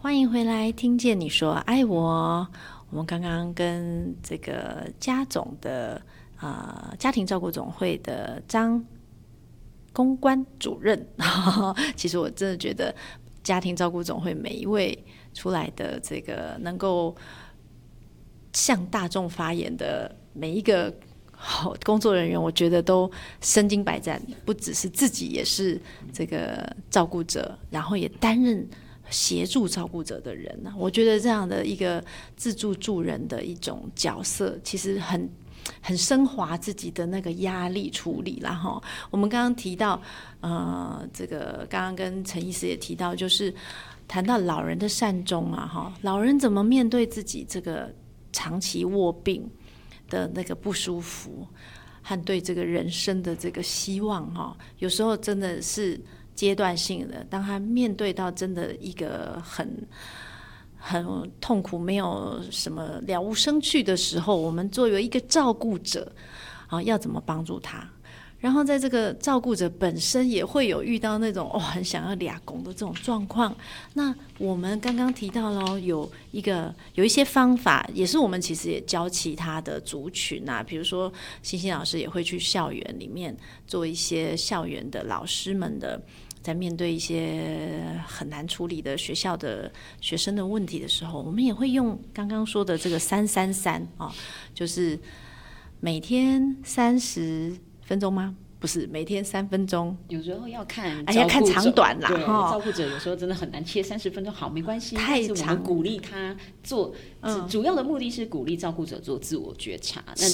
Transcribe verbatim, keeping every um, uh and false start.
欢迎回来，听见你说爱我。我们刚刚跟这个家总的呃家庭照顾总会的张公关主任，其实我真的觉得家庭照顾总会每一位出来的这个能够向大众发言的每一个工作人员，我觉得都身经百战，不只是自己也是这个照顾者，然后也担任协助照顾者的人。我觉得这样的一个自助助人的一种角色，其实很很升华自己的那个压力处理啦齁。我们刚刚提到呃，这个刚刚跟陈医师也提到，就是谈到老人的善终啊齁，老人怎么面对自己这个长期卧病的那个不舒服和对这个人生的这个希望齁，有时候真的是阶段性的，当他面对到真的一个很很痛苦没有什么了无生趣的时候，我们作为一个照顾者啊，要怎么帮助他？然后在这个照顾者本身也会有遇到那种哦很想要俩拱的这种状况。那我们刚刚提到了有一个有一些方法，也是我们其实也教其他的族群啊，比如说欣欣老师也会去校园里面做一些校园的老师们的，在面对一些很难处理的学校的学生的问题的时候，我们也会用刚刚说的这个三三三啊，就是每天三十分钟吗？不是，每天三分钟。 有时候要看， 哎呀，看长短啦。 对，照顾者有时候真的很难切三十分钟，好，没关系。 太长， 但是我们鼓励他做，嗯，主要的目的是鼓励照顾者做自我觉察。那